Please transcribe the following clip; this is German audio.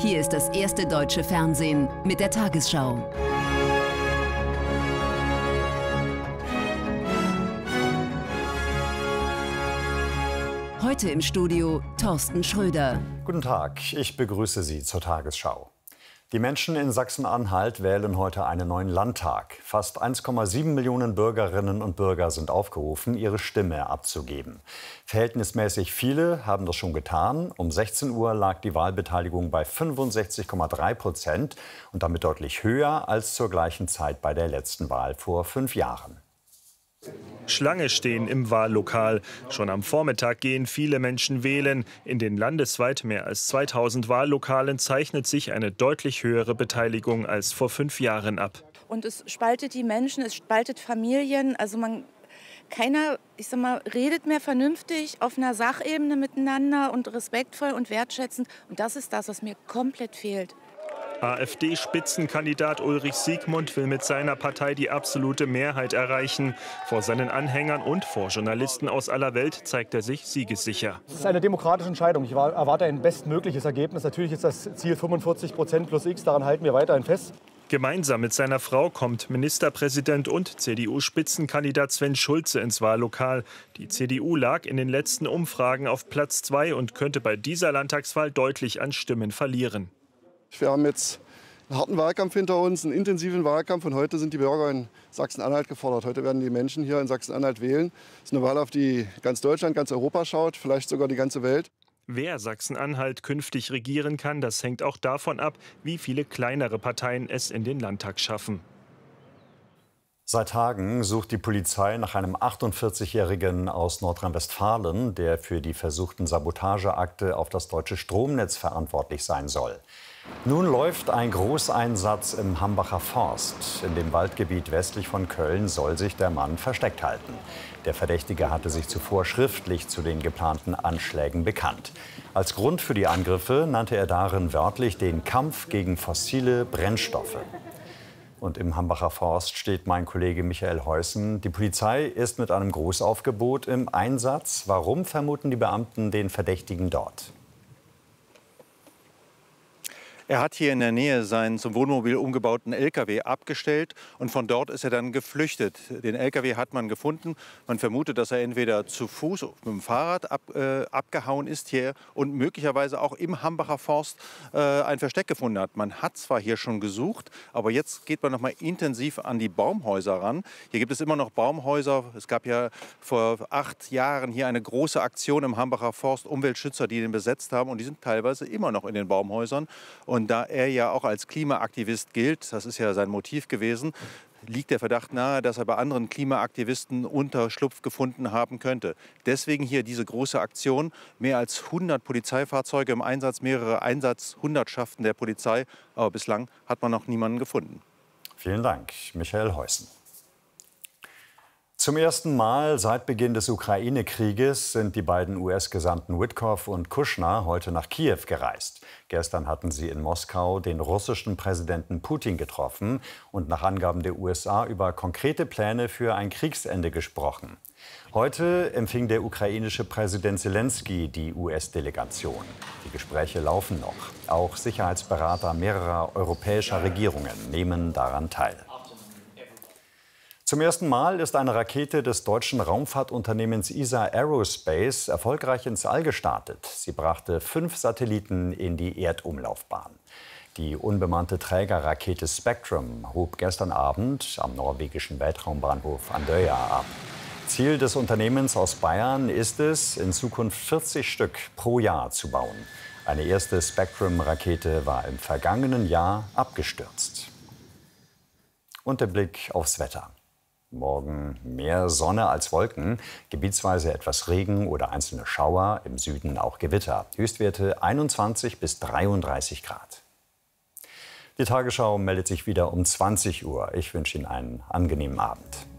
Hier ist das erste deutsche Fernsehen mit der Tagesschau. Heute im Studio Thorsten Schröder. Guten Tag, ich begrüße Sie zur Tagesschau. Die Menschen in Sachsen-Anhalt wählen heute einen neuen Landtag. Fast 1,7 Millionen Bürgerinnen und Bürger sind aufgerufen, ihre Stimme abzugeben. Verhältnismäßig viele haben das schon getan. Um 16 Uhr lag die Wahlbeteiligung bei 65,3% und damit deutlich höher als zur gleichen Zeit bei der letzten Wahl vor 5 Jahren. Schlange stehen im Wahllokal. Schon am Vormittag gehen viele Menschen wählen. In den landesweit mehr als 2000 Wahllokalen zeichnet sich eine deutlich höhere Beteiligung als vor 5 Jahren ab. Und es spaltet die Menschen, es spaltet Familien. Also keiner, redet mehr vernünftig auf einer Sachebene miteinander und respektvoll und wertschätzend. Und das ist das, was mir komplett fehlt. AfD-Spitzenkandidat Ulrich Siegmund will mit seiner Partei die absolute Mehrheit erreichen. Vor seinen Anhängern und vor Journalisten aus aller Welt zeigt er sich siegessicher. Es ist eine demokratische Entscheidung. Ich erwarte ein bestmögliches Ergebnis. Natürlich ist das Ziel 45% plus X. Daran halten wir weiterhin fest. Gemeinsam mit seiner Frau kommt Ministerpräsident und CDU-Spitzenkandidat Sven Schulze ins Wahllokal. Die CDU lag in den letzten Umfragen auf Platz 2 und könnte bei dieser Landtagswahl deutlich an Stimmen verlieren. Wir haben jetzt einen harten Wahlkampf hinter uns, einen intensiven Wahlkampf. Und heute sind die Bürger in Sachsen-Anhalt gefordert. Heute werden die Menschen hier in Sachsen-Anhalt wählen. Es ist eine Wahl, auf die ganz Deutschland, ganz Europa schaut, vielleicht sogar die ganze Welt. Wer Sachsen-Anhalt künftig regieren kann, das hängt auch davon ab, wie viele kleinere Parteien es in den Landtag schaffen. Seit Tagen sucht die Polizei nach einem 48-Jährigen aus Nordrhein-Westfalen, der für die versuchten Sabotageakte auf das deutsche Stromnetz verantwortlich sein soll. Nun läuft ein Großeinsatz im Hambacher Forst. In dem Waldgebiet westlich von Köln soll sich der Mann versteckt halten. Der Verdächtige hatte sich zuvor schriftlich zu den geplanten Anschlägen bekannt. Als Grund für die Angriffe nannte er darin wörtlich den Kampf gegen fossile Brennstoffe. Und im Hambacher Forst steht mein Kollege Michael Heusen. Die Polizei ist mit einem Großaufgebot im Einsatz. Warum vermuten die Beamten den Verdächtigen dort? Er hat hier in der Nähe seinen zum Wohnmobil umgebauten LKW abgestellt und von dort ist er dann geflüchtet. Den LKW hat man gefunden. Man vermutet, dass er entweder zu Fuß mit dem Fahrrad abgehauen ist hier und möglicherweise auch im Hambacher Forst ein Versteck gefunden hat. Man hat zwar hier schon gesucht, aber jetzt geht man noch mal intensiv an die Baumhäuser ran. Hier gibt es immer noch Baumhäuser. Es gab ja vor 8 Jahren hier eine große Aktion im Hambacher Forst, Umweltschützer, die den besetzt haben und die sind teilweise immer noch in den Baumhäusern. Und da er ja auch als Klimaaktivist gilt, das ist ja sein Motiv gewesen, liegt der Verdacht nahe, dass er bei anderen Klimaaktivisten Unterschlupf gefunden haben könnte. Deswegen hier diese große Aktion. Mehr als 100 Polizeifahrzeuge im Einsatz, mehrere Einsatzhundertschaften der Polizei. Aber bislang hat man noch niemanden gefunden. Vielen Dank, Michael Heusen. Zum ersten Mal seit Beginn des Ukraine-Krieges sind die beiden US-Gesandten Witkoff und Kushner heute nach Kiew gereist. Gestern hatten sie in Moskau den russischen Präsidenten Putin getroffen und nach Angaben der USA über konkrete Pläne für ein Kriegsende gesprochen. Heute empfing der ukrainische Präsident Zelensky die US-Delegation. Die Gespräche laufen noch. Auch Sicherheitsberater mehrerer europäischer Regierungen nehmen daran teil. Zum ersten Mal ist eine Rakete des deutschen Raumfahrtunternehmens ESA Aerospace erfolgreich ins All gestartet. Sie brachte 5 Satelliten in die Erdumlaufbahn. Die unbemannte Trägerrakete Spectrum hob gestern Abend am norwegischen Weltraumbahnhof Andøya ab. Ziel des Unternehmens aus Bayern ist es, in Zukunft 40 Stück pro Jahr zu bauen. Eine erste Spectrum-Rakete war im vergangenen Jahr abgestürzt. Und der Blick aufs Wetter. Morgen mehr Sonne als Wolken, gebietsweise etwas Regen oder einzelne Schauer, im Süden auch Gewitter. Höchstwerte 21 bis 33 Grad. Die Tagesschau meldet sich wieder um 20 Uhr. Ich wünsche Ihnen einen angenehmen Abend.